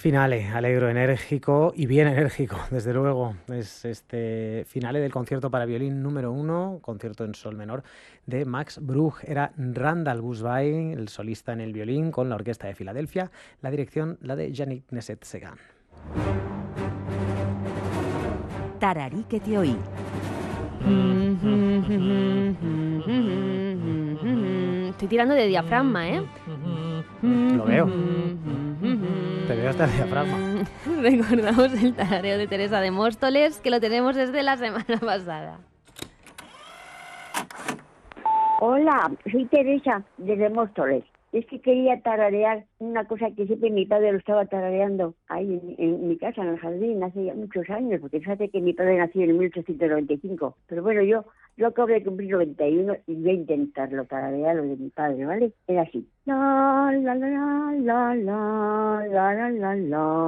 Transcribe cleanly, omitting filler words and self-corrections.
Finale, alegro, enérgico y bien enérgico, desde luego. Es este finale del concierto para violín número 1, concierto en sol menor, de Max Bruch. Era Randall Busby, el solista en el violín, con la Orquesta de Filadelfia, la dirección la de Yannick Nézet-Séguin. Tararí que te oí. Estoy tirando de diafragma, ¿eh? Lo veo. Te veo hasta el diafragma. Recordamos el tarareo de Teresa de Móstoles, que lo tenemos desde la semana pasada. Hola, soy Teresa de Móstoles. Es que quería tararear una cosa que siempre mi padre lo estaba tarareando ahí en mi casa, en el jardín, hace ya muchos años, porque fíjate que mi padre nació en 1895. Pero bueno, yo acabo de cumplir 91 y voy a intentarlo tararear lo de mi padre, ¿vale? Era así. La, la, la, la, la, la, la, la, la.